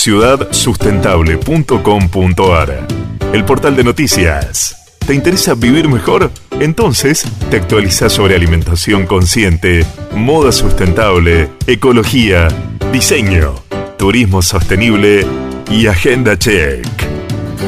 ciudadsustentable.com.ar, el portal de noticias. ¿Te interesa vivir mejor? Entonces, te actualizás sobre alimentación consciente, moda sustentable, ecología, diseño, turismo sostenible y agenda check.